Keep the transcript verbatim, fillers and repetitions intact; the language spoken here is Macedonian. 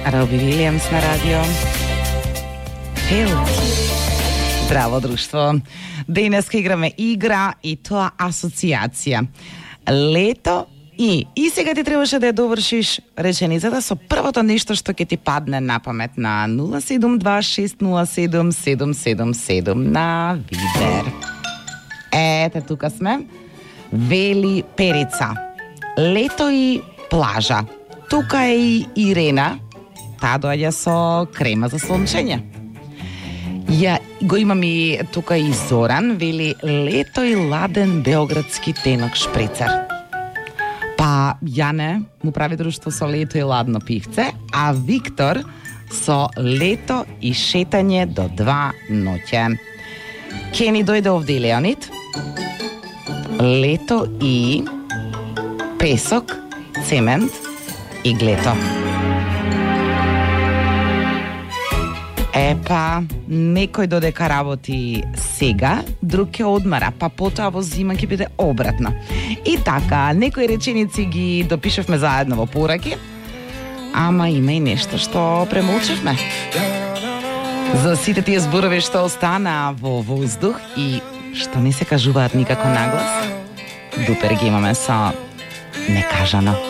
Роби Вилијамс на радио. Фил. Здраво друштво. Денеска играме игра и тоа асоциација. Лето и и сега ти требаше да ја довршиш реченицата со првото нешто што ќе ти падне на памет на нула седум два шест нула седум седум седум седум на Вибер. Ете, тука сме. Вели Перица. Лето и плажа. Тука е и Ирена. Таа доаѓа со крема за сончење. Ја го имам и тука и Зоран. Вели лето и ладен београдски тенок шприцер. Па Јане му прави друштво со лето и ладно пивце, а Виктор со лето и шетање до два ноќе. Кени дојде овде и Леонид. Лето и песок, цемент и глето. Епа, некој додека работи сега, друг ќе одмара, па потоа во зима ќе биде обратно. И така, некои реченици ги допишевме заедно во пораки, ама има и нешто што премолчевме. За сите тие зборови што остана во воздух и што не се кажуваат никако наглас, дупер ги имаме со некажано.